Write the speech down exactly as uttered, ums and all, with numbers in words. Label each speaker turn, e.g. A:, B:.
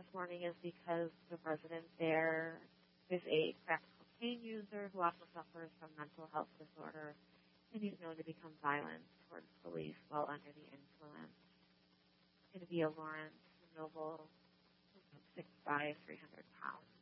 A: this morning is because the resident there is a crack cocaine user who also suffers from mental health disorder, and he's known to become violent towards police while under the influence. It's going to be a Lawrence Noble, six by three hundred pounds.